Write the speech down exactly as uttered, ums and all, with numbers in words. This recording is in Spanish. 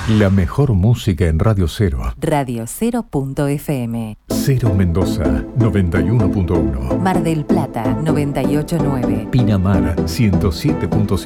La mejor música en Radio Cero. Radio Cero punto F M. Cero Mendoza, noventa y uno punto uno. Mar del Plata, noventa y ocho punto nueve. Pinamar, ciento siete punto cinco.